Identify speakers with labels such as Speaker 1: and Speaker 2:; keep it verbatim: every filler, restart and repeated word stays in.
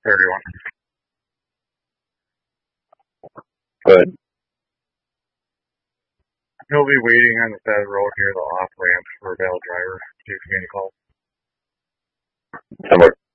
Speaker 1: thirty-one.
Speaker 2: Good.
Speaker 1: He'll be waiting on the side of the road near the off ramp for a bail driver. See if you get any calls.
Speaker 2: Somewhere